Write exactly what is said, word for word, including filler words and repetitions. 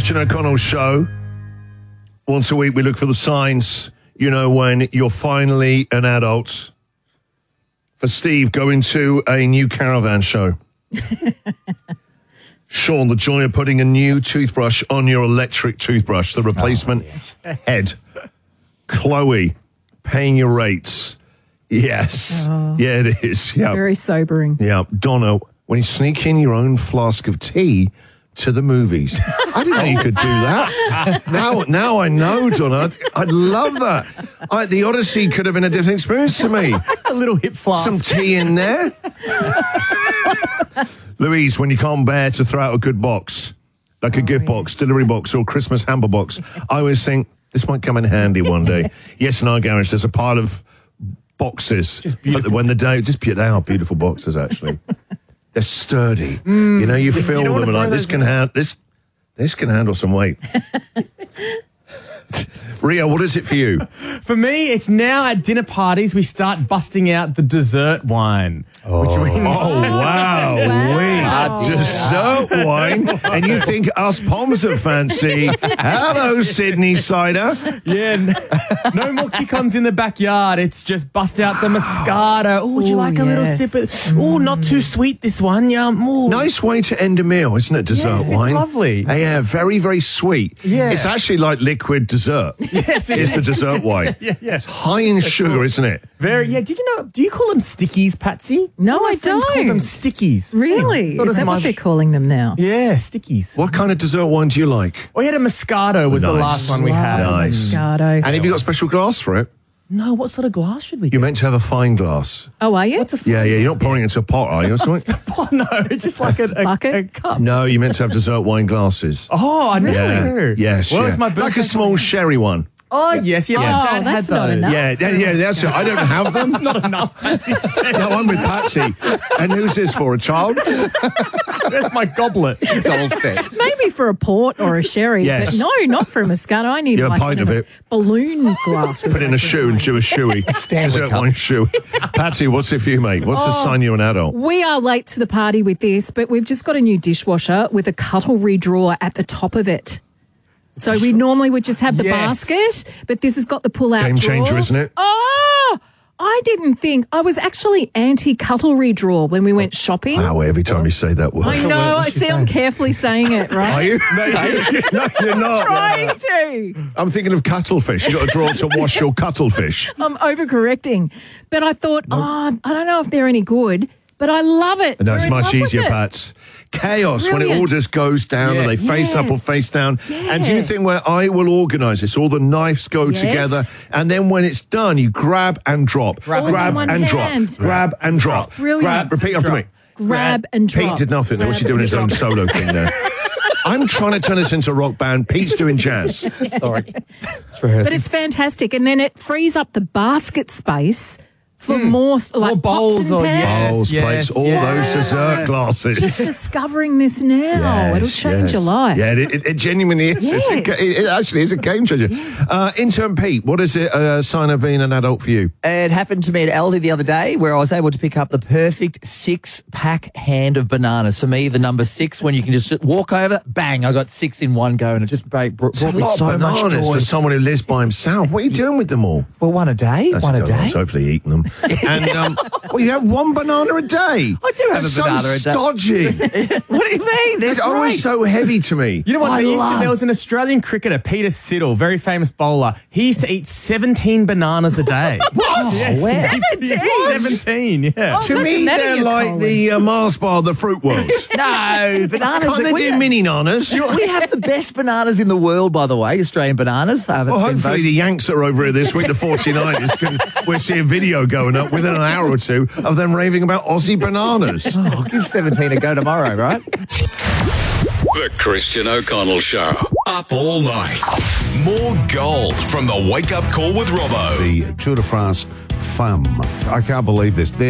Christian O'Connell Show. Once a week, we look for the signs, you know, when you're finally an adult. For Steve, going to a new caravan show. Sean, the joy of putting a new toothbrush on your electric toothbrush, the replacement oh, yes. head. Chloe, paying your rates. Yes. Oh, yeah, it is. Yeah. Very sobering. Yeah. Donna, when you sneak in your own flask of tea to the movies. I didn't know you could do that. Now now I know, Donna. I'd love that. I, the Odyssey could have been a different experience to me. A little hip flask. Some tea in there. Louise, when you can't bear to throw out a good box, like a oh, gift yes. box, delivery box, or Christmas hamper box, I always think, this might come in handy one day. Yes, in our garage, there's a pile of boxes. Just beautiful. When the day, just they are beautiful boxes, actually. They're sturdy. Mm, you know, you feel them and like, this can, ha- this, this can handle some weight. Rio, what is it for you? For me, it's now at dinner parties we start busting out the dessert wine. Oh, which we oh wow. wow. We dessert wine. And you think us Poms are fancy. Hello, Sydney cider. Yeah, no, no more kick-ons in the backyard. It's just bust out the Moscato. Oh, would you Ooh, like a yes. little sip of... Oh, not too sweet, this one. Yeah. Ooh. Nice way to end a meal, isn't it, dessert yes, wine? It's lovely. Uh, yeah, very, very sweet. Yeah. It's actually like liquid dessert. Yes, it it's is. the dessert wine. yeah, yeah. It's high in sugar, cool. isn't it? Very, yeah. Did you know, do you call them stickies, Patsy? No, I don't. call them stickies. Really? Yeah. Is that my... what they're calling them now? Yeah, stickies. What kind of dessert wine do you like? We had a Moscato was nice. the last one we had. Nice. Moscato. And have you got a special glass for it? No, what sort of glass should we get? You're meant to have a fine glass. Oh, are you? What's a fine Yeah, yeah, you're not pouring it into a pot, are you? Or something? Oh, no, just like a, a, bucket? a cup. No, you're meant to have dessert wine glasses. Oh, I really? Yeah. Yes, well, yeah. it's my like a small sherry one. Oh, yes, yeah. Yes. My Oh, dad that's had not those. enough. Yeah, yeah, yeah, that's it. I don't have them. That's not enough, Patsy said. No, I'm with Patsy. And who's this for, a child? That's my goblet. Goldfish. Maybe for a port or a sherry, Yes. but no, not for a Moscato. I need Yeah, a like pint one of those it. balloon glasses. Put in a shoe and do a shoey. Dessert wine shoey. Patsy, what's it for you, mate? What's the Oh. sign you're an adult? We are late to the party with this, but we've just got a new dishwasher with a cutlery drawer at the top of it. So we normally would just have the Yes. basket, but this has got the pull-out Game drawer. changer, isn't it? Oh, I didn't think. I was actually anti-cutlery drawer when we went shopping. Wow, every time you say that word. I know. I see I'm carefully saying it, right? Are you? No, no, you're not. Trying to. I'm thinking of cuttlefish. You've got a drawer to wash your cuttlefish. I'm overcorrecting. But I thought, oh, I don't know if they're any good, but I love it. No, it's We're in much love with easier, it. Pats. Chaos when it all Brilliant. just goes down Yeah. and they face up or Yes. face down. Yeah. And do you think where I will organise this, all the knives go Yes. together, and then when it's done, you grab and drop, Grab grab, in one and hand. drop, grab and drop, That's brilliant. grab. Repeat after me. Grab and drop. Pete did nothing. There. What's he Grab doing and his own drop. solo thing there? I'm trying to turn this into a rock band. Pete's doing jazz. Sorry. But it's fantastic. And then it frees up the basket space for more like More bowls pots and or- pans. yes. Bowls, plates, all those dessert glasses. Just discovering this now. It'll change yes. your life. Yeah, it, it, it genuinely is. It's a, Yes. ga- it actually is a game changer. Uh, intern Pete, what is it a sign of being an adult for you? It happened to me at Aldi the other day where I was able to pick up the perfect six-pack hand of bananas. For me, the number six, when you can just walk over, bang, I got six in one go, and it just brought, brought It's a me lot so of much bananas joy. for someone who lives by himself. What are you doing with them all? Well, one a day, That's one a don't day. know, hopefully eating them. And um, well, you have one banana a day. I do have That's a banana a day. so stodgy. What do you mean? They're They're always great. so heavy to me. You know what? I They used to, love- there was an Australian cricketer, Peter Siddle, very famous bowler. He used to eat seventeen bananas a day. What? Yes. Wow. seventeen? seventeen, yeah. Oh, To imagine me, that in they're your like colon. the uh, Mars bar of the fruit world. No, bananas. Can't they we, do mini nanas? we have the best bananas in the world, by the way, Australian bananas. Uh, Well, it's been hopefully the Yanks are over here this week, the forty-niners, can, we'll see a video going up within an hour or two of them raving about Aussie bananas. Oh, I'll give seventeen a go tomorrow, right? The Christian O'Connell Show. Up all night. More gold from the Wake Up Call with Robbo. The Tour de France Femme. I can't believe this. They're